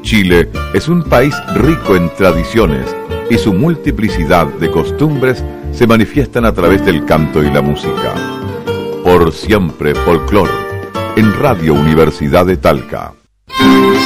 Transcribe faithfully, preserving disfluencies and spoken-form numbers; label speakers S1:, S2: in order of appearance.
S1: Chile es un país rico en tradiciones y su multiplicidad de costumbres se manifiestan a través del canto y la música. Por siempre folclor, en Radio Universidad de Talca.